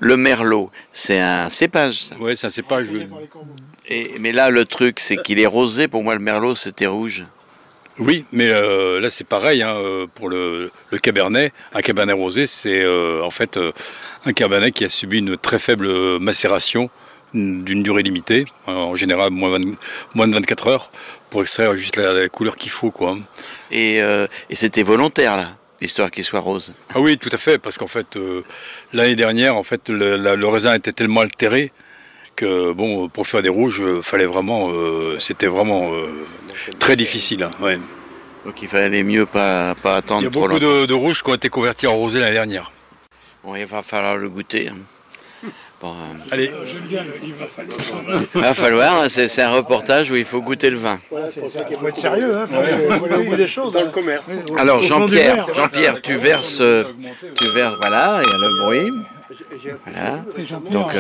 Le merlot, c'est un cépage, ça. Ouais, c'est un cépage. Mais là, le truc, c'est qu'il est rosé. Pour moi, le merlot, c'était rouge. Oui, mais là c'est pareil pour le cabernet. Un cabernet rosé, c'est en fait un cabernet qui a subi une très faible macération d'une durée limitée, en général moins de 24 heures, pour extraire juste la couleur qu'il faut, quoi. Et c'était volontaire, là, l'histoire qu'il soit rose. Ah oui, tout à fait, parce qu'en fait, l'année dernière, en fait, le raisin était tellement altéré que, bon, pour faire des rouges, fallait vraiment, c'était vraiment très difficile. Ouais. Donc il fallait mieux pas attendre trop longtemps. Il y a beaucoup de rouges qui ont été convertis en rosé l'année dernière. Bon, il va falloir le goûter. Bon, allez. Il va falloir, c'est un reportage où il faut goûter le vin. Il faut être sérieux, il faut aller au bout des choses. Dans le commerce. Alors Jean-Pierre, tu verses, voilà, il y a le bruit. Voilà. Donc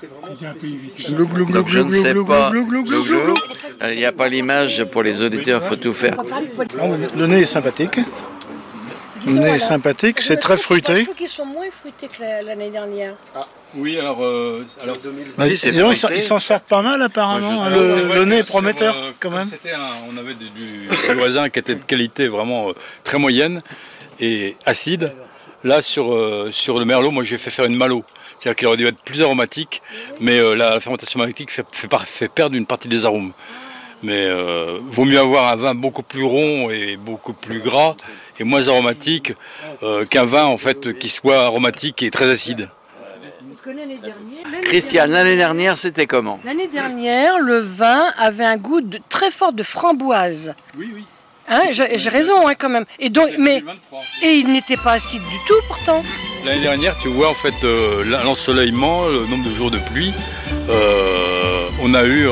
je ne sais pas. Il n'y a pas l'image pour les auditeurs, il faut tout faire. Le nez est sympathique. Le nez est sympathique, c'est très fruité. Je trouve qu'ils sont moins fruités que l'année dernière. Oui, alors ils s'en servent pas mal apparemment. Le nez est prometteur quand même. On avait du raisin qui était de qualité vraiment très moyenne et acide. Là, sur le merlot, moi j'ai fait faire une malo. C'est-à-dire qu'il aurait dû être plus aromatique, mais la fermentation aromatique fait perdre une partie des arômes. Mais vaut mieux avoir un vin beaucoup plus rond et beaucoup plus gras et moins aromatique qu'un vin en fait qui soit aromatique et très acide. Christiane, l'année dernière, c'était comment? L'année dernière, le vin avait un goût très fort de framboise. Oui. Hein, j'ai raison quand même. Et donc, et il n'était pas acide du tout pourtant. L'année dernière, tu vois en fait l'ensoleillement, le nombre de jours de pluie. On a eu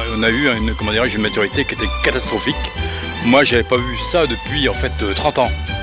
une maturité qui était catastrophique. Moi, j'avais pas vu ça depuis en fait 30 ans.